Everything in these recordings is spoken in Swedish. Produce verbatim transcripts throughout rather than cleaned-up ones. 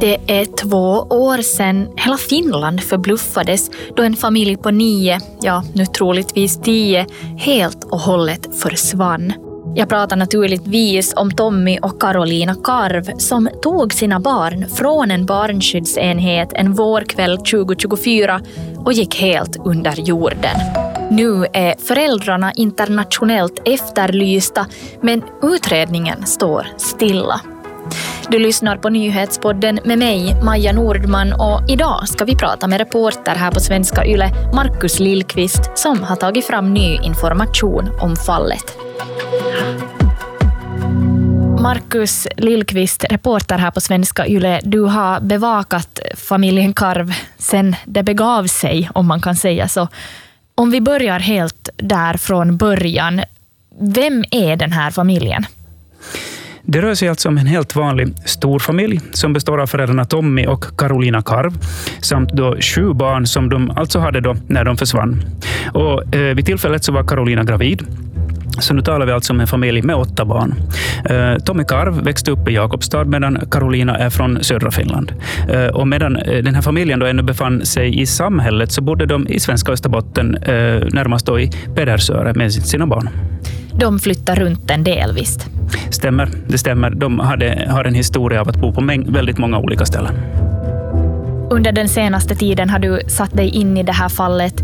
Det är två år sedan hela Finland förbluffades då en familj på nio, ja nu troligtvis tio, helt och hållet försvann. Jag pratar naturligtvis om Tommy och Carolina Karv som tog sina barn från en barnskyddsenhet en vårkväll tjugo tjugofyra och gick helt under jorden. Nu är föräldrarna internationellt efterlysta, men utredningen står stilla. Du lyssnar på Nyhetspodden med mig, Maja Nordman, och idag ska vi prata med reporter här på Svenska Yle, Markus Lillqvist, som har tagit fram ny information om fallet. Markus Lillqvist, reporter här på Svenska Yle, du har bevakat familjen Karv sedan det begav sig, om man kan säga så. Om vi börjar helt där från början, vem är den här familjen? Det rör sig alltså om en helt vanlig storfamilj som består av föräldrarna Tommy och Carolina Karv samt då sju barn som de alltså hade då när de försvann. Och eh, vid tillfället så var Carolina gravid. Så nu talar vi alltså om en familj med åtta barn. Eh, Tommy Karv växte upp i Jakobstad medan Carolina är från södra Finland. Eh, och medan den här familjen då ännu befann sig i samhället så bodde de i svenska Österbotten, eh, närmast då i Pedersöre med sina barn. De flyttar runt en del, visst? Stämmer, det stämmer. De hade, har en historia av att bo på mäng- väldigt många olika ställen. Under den senaste tiden har du satt dig in i det här fallet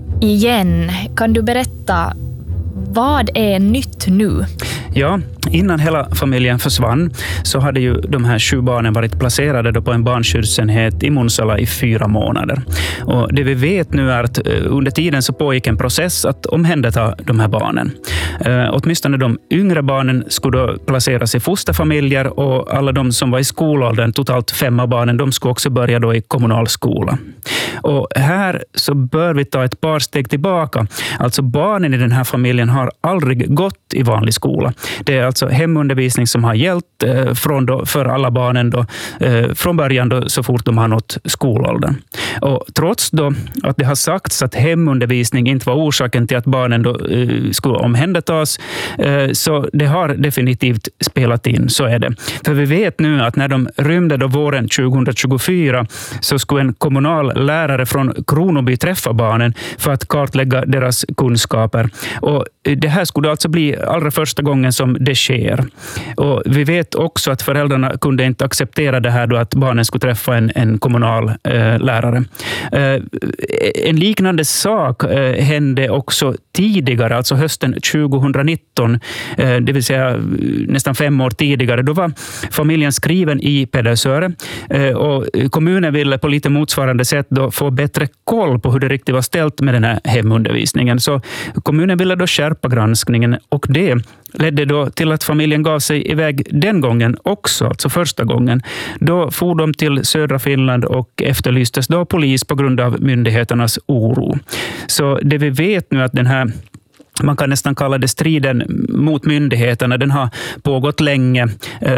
igen. Kan du berätta, vad är nytt nu? Ja, innan hela familjen försvann så hade ju de här sju barnen varit placerade då på en barnskyddsenhet i Munsala i fyra månader. Och det vi vet nu är att under tiden så pågick en process att omhänderta de här barnen. Eh, åtminstone de yngre barnen skulle då placeras i fosterfamiljer och alla de som var i skolåldern, totalt fem av barnen, de skulle också börja då i kommunal skola. Och här så bör vi ta ett par steg tillbaka. Alltså barnen i den här familjen har aldrig gått i vanlig skola. Det är alltså hemundervisning som har gällt eh, från då, för alla barnen då, eh, från början då, så fort de har nått skolåldern. Och trots då att det har sagts att hemundervisning inte var orsaken till att barnen då, eh, skulle omhändertas, eh, så det har definitivt spelat in, så är det. För vi vet nu att när de rymde då våren tjugo tjugofyra så skulle en kommunal lärare från Kronoby träffa barnen för att kartlägga deras kunskaper. Och det här skulle alltså bli allra första gången som det sker. Och vi vet också att föräldrarna kunde inte acceptera det här då att barnen skulle träffa en, en kommunal eh, lärare. Eh, en liknande sak eh, hände också tidigare, alltså hösten tjugonitton, eh, det vill säga nästan fem år tidigare. Då var familjen skriven i Pedersöre eh, och kommunen ville på lite motsvarande sätt då få bättre koll på hur det riktigt var ställt med den här hemundervisningen. Så kommunen ville då skärpa granskningen och det ledde då till att familjen gav sig iväg den gången också, alltså första gången. Då for de till södra Finland och efterlystes då polis på grund av myndigheternas oro. Så det vi vet nu är att den här, man kan nästan kalla det striden mot myndigheterna, den har pågått länge.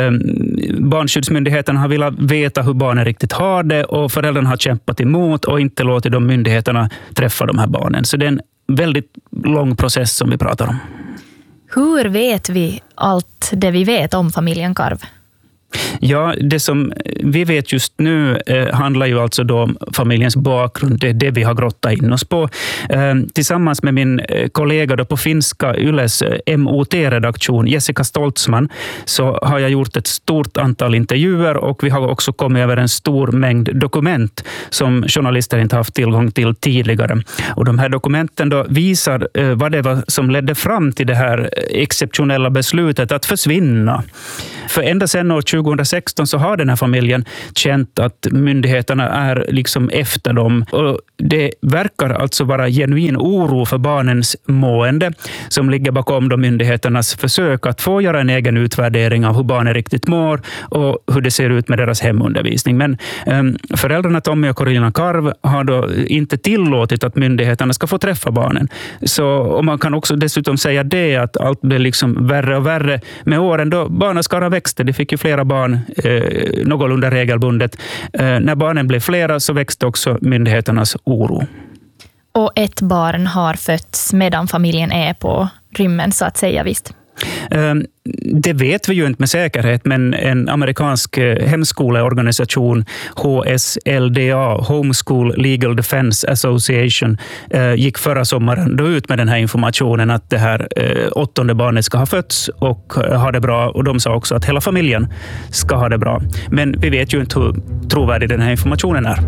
Barnskyddsmyndigheterna har velat veta hur barnen riktigt har det och föräldrarna har kämpat emot och inte låtit de myndigheterna träffa de här barnen. Så det är en väldigt lång process som vi pratar om. Hur vet vi allt det vi vet om familjen Karv? Ja, det som vi vet just nu eh, handlar ju alltså då om familjens bakgrund. Det är det vi har grottat in oss på. Eh, tillsammans med min kollega då på finska Yles M O T-redaktion, Jessica Stoltzman, så har jag gjort ett stort antal intervjuer och vi har också kommit över en stor mängd dokument som journalister inte haft tillgång till tidigare. Och de här dokumenten då visar eh, vad det var som ledde fram till det här exceptionella beslutet att försvinna. För ända sedan år tjugohundrasexton så har den här familjen känt att myndigheterna är liksom efter dem. Och det verkar alltså vara genuin oro för barnens mående som ligger bakom de myndigheternas försök att få göra en egen utvärdering av hur barnen riktigt mår och hur det ser ut med deras hemundervisning. Men um, föräldrarna Tommy och Carolina Karv har då inte tillåtit att myndigheterna ska få träffa barnen. Så, och man kan också dessutom säga det att allt blir liksom värre och värre med åren då barnaskara växte. De fick ju flera barn eh, någorlunda regelbundet. Eh, när barnen blev flera så växte också myndigheternas oro. Och ett barn har fötts medan familjen är på rymmen så att säga, visst? Det vet vi ju inte med säkerhet, men en amerikansk hemskoleorganisation, H S L D A, Homeschool Legal Defense Association, gick förra sommaren då ut med den här informationen att det här åttonde barnet ska ha fötts och ha det bra, och de sa också att hela familjen ska ha det bra. Men vi vet ju inte hur trovärdig den här informationen är.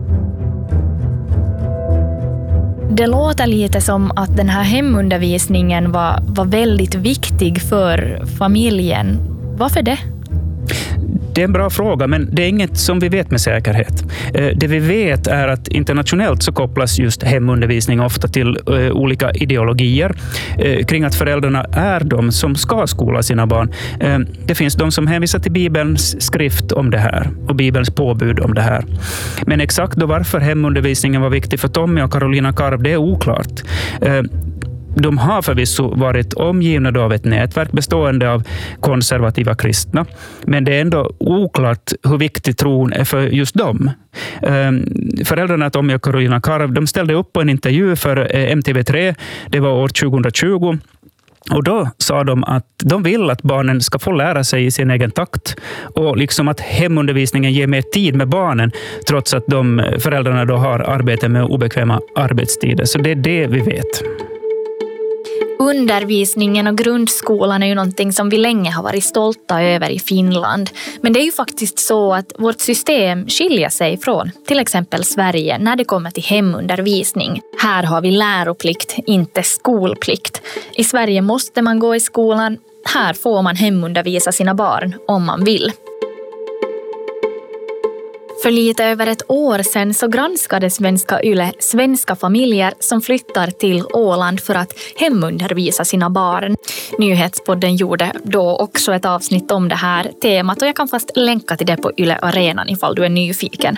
Det låter lite som att den här hemundervisningen var, var väldigt viktig för familjen. Varför det? Det är en bra fråga, men det är inget som vi vet med säkerhet. Det vi vet är att internationellt så kopplas just hemundervisning ofta till olika ideologier kring att föräldrarna är de som ska skola sina barn. Det finns de som hänvisar till Bibelns skrift om det här och Bibelns påbud om det här. Men exakt då varför hemundervisningen var viktig för Tommy och Carolina Karv, det är oklart. De har förvisso varit omgivna av ett nätverk bestående av konservativa kristna, men det är ändå oklart hur viktig tron är för just dem. Föräldrarna Tommy och Carolina Karv, de ställde upp på en intervju för M T V tre, det var år tjugohundratjugo. Och då sa de att de vill att barnen ska få lära sig i sin egen takt, och liksom att hemundervisningen ger mer tid med barnen trots att de föräldrarna då har arbete med obekväma arbetstider. Så det är det vi vet. Undervisningen och grundskolan är ju någonting som vi länge har varit stolta över i Finland. Men det är ju faktiskt så att vårt system skiljer sig från till exempel Sverige när det kommer till hemundervisning. Här har vi läroplikt, inte skolplikt. I Sverige måste man gå i skolan. Här får man hemundervisa sina barn om man vill. För lite över ett år sedan så granskade Svenska Yle svenska familjer som flyttar till Åland för att hemundervisa sina barn. Nyhetspodden gjorde då också ett avsnitt om det här temat, och jag kan fast länka till det på Yle Arenan ifall du är nyfiken.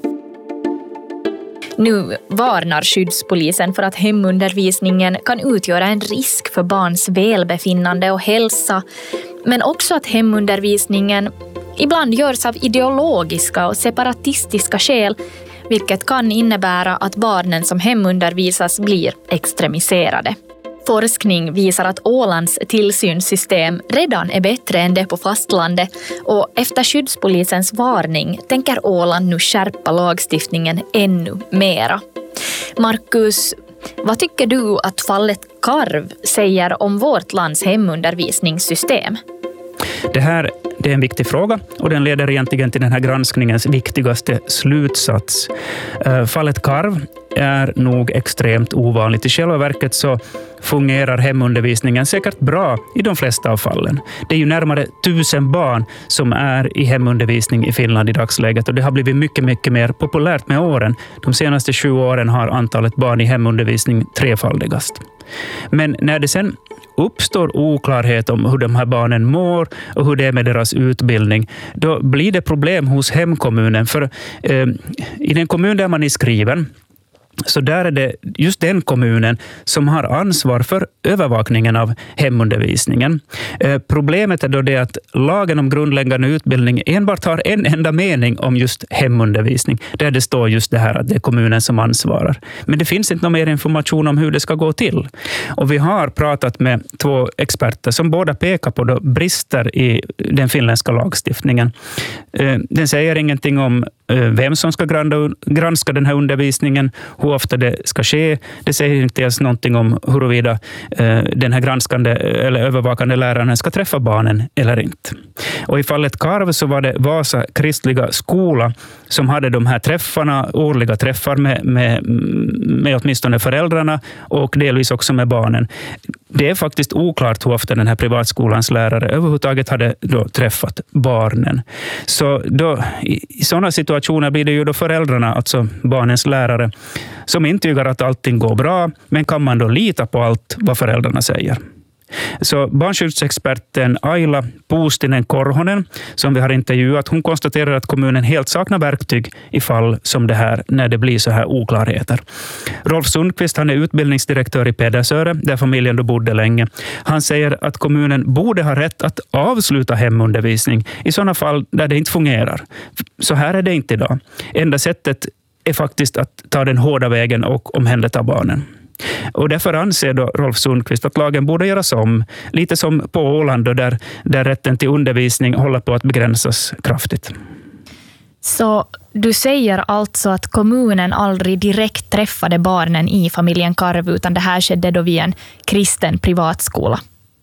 Nu varnar skyddspolisen för att hemundervisningen kan utgöra en risk för barns välbefinnande och hälsa, men också att hemundervisningen ibland görs av ideologiska och separatistiska skäl, vilket kan innebära att barnen som hemundervisas blir extremiserade. Forskning visar att Ålands tillsynssystem redan är bättre än det på fastlandet, och efter skyddspolisens varning tänker Åland nu skärpa lagstiftningen ännu mera. Markus, vad tycker du att fallet Karv säger om vårt lands hemundervisningssystem? Det här det är en viktig fråga, och den leder egentligen till den här granskningens viktigaste slutsats. Fallet Karv är nog extremt ovanligt. I själva verket så fungerar hemundervisningen säkert bra i de flesta av fallen. Det är ju närmare tusen barn som är i hemundervisning i Finland i dagsläget, och det har blivit mycket, mycket mer populärt med åren. De senaste tjugo åren har antalet barn i hemundervisning trefaldigast. Men när det sen uppstår oklarhet om hur de här barnen mår och hur det är med deras utbildning, då blir det problem hos hemkommunen. För eh, i den kommun där man är skriven, så där är det just den kommunen som har ansvar för övervakningen av hemundervisningen. Eh, problemet är då det att lagen om grundläggande utbildning enbart har en enda mening om just hemundervisning, där det står just det här att det är kommunen som ansvarar. Men det finns inte någon mer information om hur det ska gå till. Och vi har pratat med två experter som båda pekar på då brister i den finländska lagstiftningen. Eh, den säger ingenting om vem som ska granska den här undervisningen, hur ofta det ska ske. Det säger inte ens någonting om huruvida den här granskande eller övervakande läraren ska träffa barnen eller inte. Och i fallet Karv så var det Vasa kristliga skola som hade de här träffarna, årliga träffar med, med, med åtminstone föräldrarna och delvis också med barnen. Det är faktiskt oklart hur ofta den här privatskolans lärare överhuvudtaget hade då träffat barnen. Så då, i sådana situationer blir det ju då föräldrarna, alltså barnens lärare, som intygar att allting går bra, men kan man då lita på allt vad föräldrarna säger? Så barnskyddsexperten Aila Puustinen-Korhonen, som vi har intervjuat, hon konstaterar att kommunen helt saknar verktyg i fall som det här, när det blir så här oklarheter. Rolf Sundqvist, han är utbildningsdirektör i Pedersöre, där familjen då bodde länge. Han säger att kommunen borde ha rätt att avsluta hemundervisning i sådana fall där det inte fungerar. Så här är det inte idag. Enda sättet är faktiskt att ta den hårda vägen och omhänderta barnen. Och därför anser då Rolf Sundqvist att lagen borde göras om, lite som på Åland då där, där rätten till undervisning håller på att begränsas kraftigt. Så du säger alltså att kommunen aldrig direkt träffade barnen i familjen Karv, utan det här skedde då via en kristen privatskola?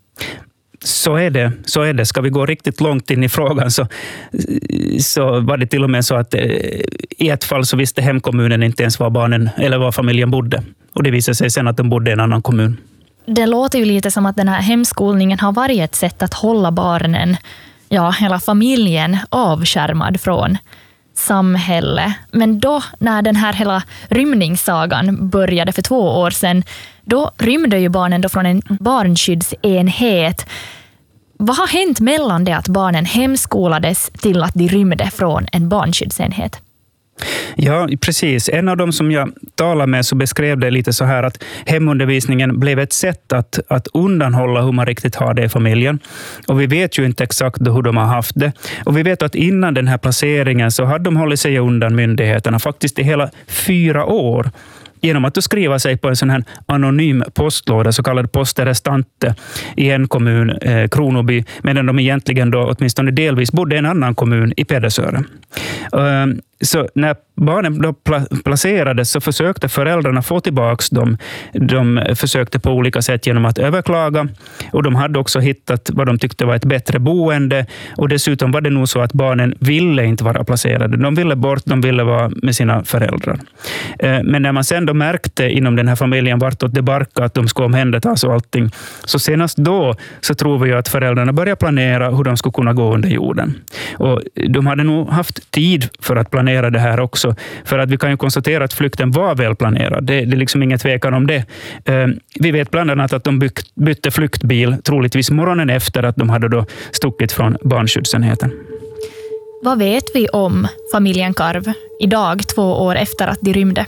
Så är det. Så är det. Ska vi gå riktigt långt in i frågan så, så var det till och med så att i ett fall så visste hemkommunen inte ens var barnen eller var familjen bodde. Och det visade sig sen att de bodde i en annan kommun. Det låter ju lite som att den här hemskolningen har varit ett sätt att hålla barnen, ja, hela familjen avskärmad från samhälle. Men då när den här hela rymningssagan började för två år sedan, då rymde ju barnen då från en barnskyddsenhet. Vad har hänt mellan det att barnen hemskolades till att de rymde från en barnskyddsenhet? Ja, precis. En av dem som jag talade med så beskrev det lite så här att hemundervisningen blev ett sätt att, att undanhålla hur man riktigt har det i familjen. Och vi vet ju inte exakt hur de har haft det. Och vi vet att innan den här placeringen så hade de hållit sig undan myndigheterna faktiskt i hela fyra år. Genom att skriva sig på en sån här anonym postlåda, så kallad posterestante, i en kommun, eh, Kronoby, medan de egentligen då åtminstone delvis bodde i en annan kommun i Pedersöre. Uh, så när barnen då pla- placerades så försökte föräldrarna få tillbaka dem. De försökte på olika sätt genom att överklaga, och de hade också hittat vad de tyckte var ett bättre boende, och dessutom var det nog så att barnen ville inte vara placerade. De ville bort, de ville vara med sina föräldrar. Uh, men när man sen då märkte inom den här familjen vartåt det barkade att de skulle omhändertas och allting, så senast då så tror vi att föräldrarna började planera hur de skulle kunna gå under jorden. Och de hade nog haft tid för att planera det här också, för att vi kan ju konstatera att flykten var väl planerad. Det, det är liksom ingen tvekan om det. Eh, vi vet bland annat att de byt, bytte flyktbil troligtvis morgonen efter att de hade då stuckit från barnskyddsenheten. Vad vet vi om familjen Karv idag, två år efter att de rymde?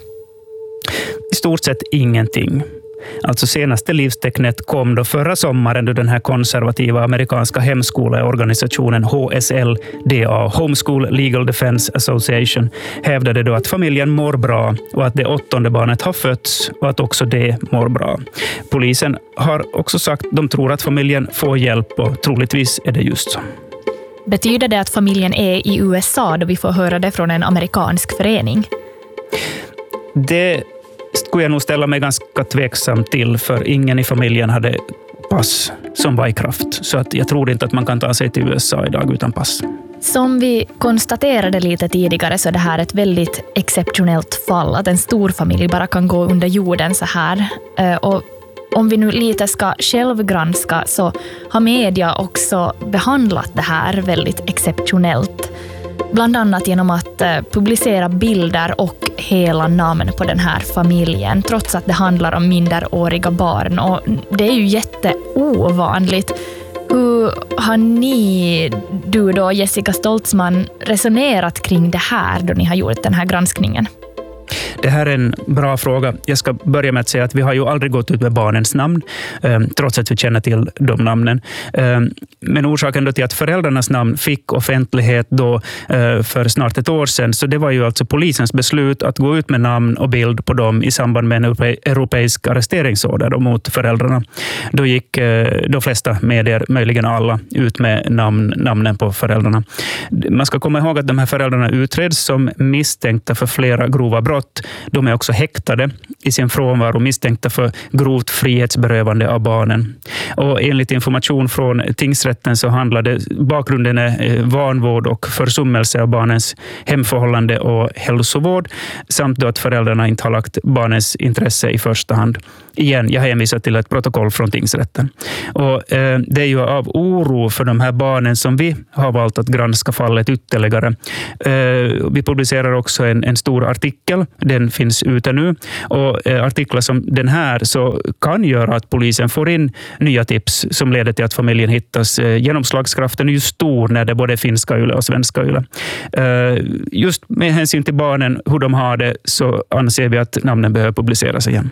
I stort sett ingenting. Alltså senaste livstecknet kom då förra sommaren då den här konservativa amerikanska hemskoleorganisationen H S L D A, Homeschool Legal Defense Association, hävdade då att familjen mår bra och att det åttonde barnet har fötts och att också det mår bra. Polisen har också sagt att de tror att familjen får hjälp, och troligtvis är det just så. Betyder det att familjen är i U S A då vi får höra det från en amerikansk förening? Det skulle jag nog ställa mig ganska tveksam till, för ingen i familjen hade pass som var i kraft. Så att jag tror inte att man kan ta sig till U S A idag utan pass. Som vi konstaterade lite tidigare så är det här ett väldigt exceptionellt fall, att en stor familj bara kan gå under jorden så här. Och om vi nu lite ska självgranska så har media också behandlat det här väldigt exceptionellt. Bland annat genom att publicera bilder och hela namn på den här familjen, trots att det handlar om minderåriga barn. Och det är ju jätteovanligt. Hur har ni, du då Jessica Stoltzman, resonerat kring det här då ni har gjort den här granskningen? Det här är en bra fråga. Jag ska börja med att säga att vi har ju aldrig gått ut med barnens namn, trots att vi känner till de namnen. Men orsaken då till att föräldrarnas namn fick offentlighet då för snart ett år sedan, så det var ju alltså polisens beslut att gå ut med namn och bild på dem i samband med en europeisk arresteringsorder mot föräldrarna. Då gick de flesta medier, möjligen alla, ut med namn, namnen på föräldrarna. Man ska komma ihåg att de här föräldrarna utreds som misstänkta för flera grova brott. De är också häktade i sin frånvaro, misstänkta för grovt frihetsberövande av barnen. Och enligt information från tingsrätten så handlade bakgrunden är vanvård och försummelse av barnens hemförhållande och hälsovård, samt då att föräldrarna inte har lagt barnens intresse i första hand. Igen, jag hänvisar till ett protokoll från tingsrätten. Och, eh, det är ju av oro för de här barnen som vi har valt att granska fallet ytterligare. Eh, vi publicerar också en, en stor artikel. Den finns ute nu. Och eh, artiklar som den här så kan göra att polisen får in nya tips som leder till att familjen hittas. Eh, genomslagskraften är ju stor när det både är finska yle och svenska yle. Eh, just med hänsyn till barnen, hur de har det, så anser vi att namnen behöver publiceras igen.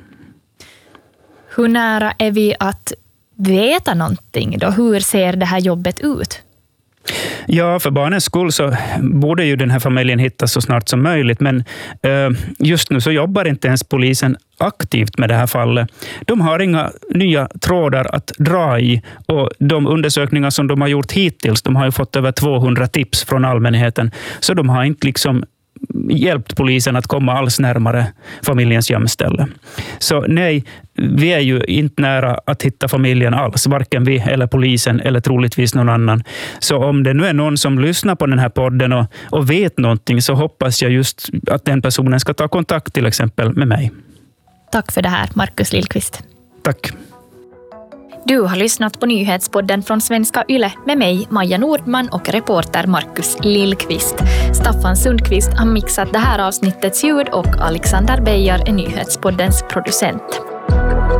Hur nära är vi att veta någonting då? Hur ser det här jobbet ut? Ja, för barnens skull så borde ju den här familjen hittas så snart som möjligt, men just nu så jobbar inte ens polisen aktivt med det här fallet. De har inga nya trådar att dra i, och de undersökningar som de har gjort hittills, de har ju fått över tvåhundra tips från allmänheten, så de har inte liksom hjälpt polisen att komma alls närmare familjens gömställe. Så nej, vi är ju inte nära att hitta familjen alls, varken vi eller polisen eller troligtvis någon annan. Så om det nu är någon som lyssnar på den här podden och, och vet någonting, så hoppas jag just att den personen ska ta kontakt till exempel med mig. Tack för det här, Markus Lillqvist. Tack. Du har lyssnat på nyhetspodden från Svenska Yle med mig, Maja Nordman, och reporter Markus Lillqvist. Staffan Sundqvist har mixat det här avsnittets ljud och Alexander Beijer är nyhetspoddens producent.